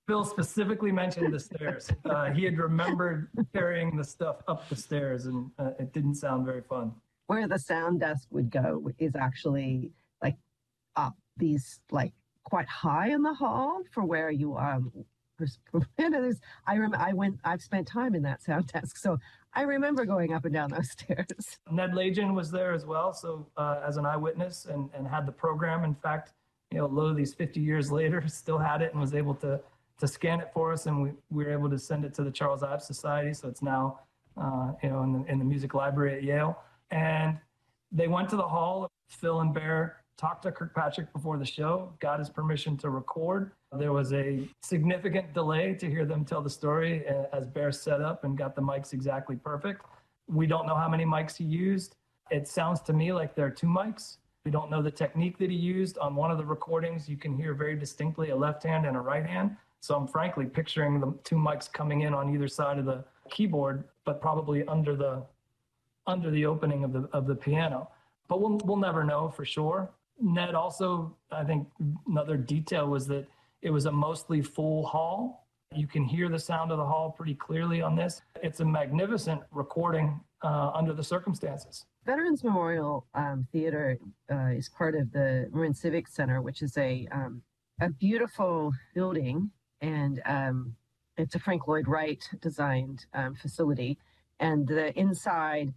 Phil specifically mentioned the stairs. He had remembered carrying the stuff up the stairs, and it didn't sound very fun. Where the sound desk would go is actually like up these like quite high in the hall for where you I've spent time in that sound desk, so I remember going up and down those stairs. Ned Legion was there as well, so as an eyewitness, and had the program. In fact, Lo, these 50 years later, still had it and was able to scan it for us, and we were able to send it to the Charles Ives Society. So it's now, in the music library at Yale. And they went to the hall. Phil and Bear talked to Kirkpatrick before the show, got his permission to record. There was a significant delay to hear them tell the story as Bear set up and got the mics exactly perfect. We don't know how many mics he used. It sounds to me like there are 2 mics. We don't know the technique that he used. On one of the recordings, you can hear very distinctly a left hand and a right hand. So I'm frankly picturing the 2 mics coming in on either side of the keyboard, but probably under the opening of the piano. But we'll never know for sure. Ned also, I think another detail was that it was a mostly full hall. You can hear the sound of the hall pretty clearly on this. It's a magnificent recording under the circumstances. Veterans Memorial Theater is part of the Marin Civic Center, which is a beautiful building, and it's a Frank Lloyd Wright designed facility. And the inside,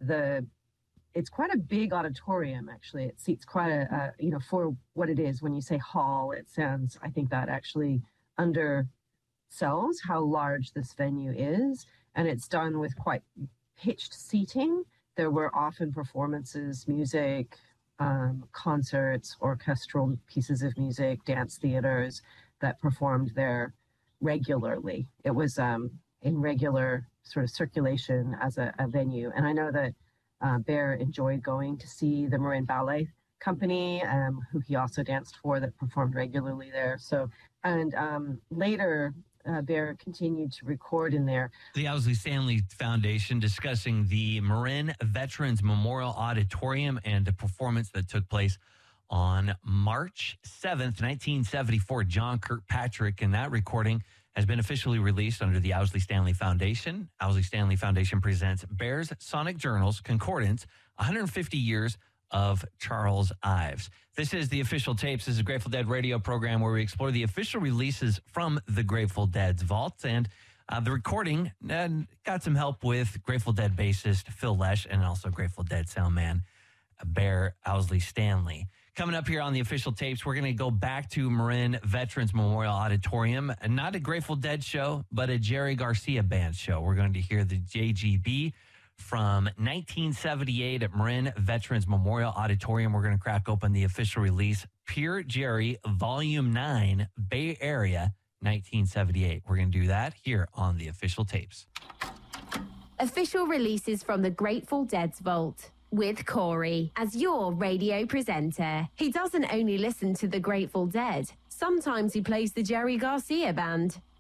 it's quite a big auditorium, actually. It seats quite a, for what it is. When you say hall, it sounds, I think that actually undersells how large this venue is. And it's done with quite pitched seating. There were often performances, music, concerts, orchestral pieces of music, dance theaters that performed there regularly. It was in regular sort of circulation as a venue. And I know that Bear enjoyed going to see the Marin Ballet Company, who he also danced for, that performed regularly there. So, and later, Bear continued to record in there. The Owsley Stanley Foundation discussing the Marin Veterans Memorial Auditorium and the performance that took place on March 7th, 1974. John Kirkpatrick, and that recording has been officially released under the Owsley Stanley Foundation. Owsley Stanley Foundation presents Bear's Sonic Journals Concordance, 150 Years of Charles Ives. This is the Official Tapes. This is a Grateful Dead radio program where we explore the official releases from the Grateful Dead's vault. And the recording got some help with Grateful Dead bassist Phil Lesh and also Grateful Dead sound man Bear Owsley Stanley. Coming up here on the Official Tapes, we're going to go back to Marin Veterans Memorial Auditorium. Not a Grateful Dead show, but a Jerry Garcia Band show. We're going to hear the JGB from 1978 at Marin Veterans Memorial Auditorium. We're going to crack open the official release, Pure Jerry Volume 9, Bay Area, 1978. We're going to do that here on the Official Tapes. Official releases from the Grateful Dead's vault, with Corey as your radio presenter. He doesn't only listen to the Grateful Dead. Sometimes he plays the Jerry Garcia Band.